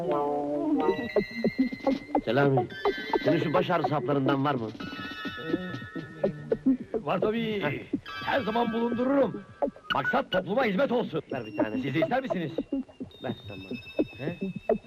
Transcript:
Selami, senin şu baş ağrısı haplarından var mı? Var tabii, her zaman bulundururum. Maksat topluma hizmet olsun. Ver bir tane. Siz de ister misiniz? Ver sen bana. He?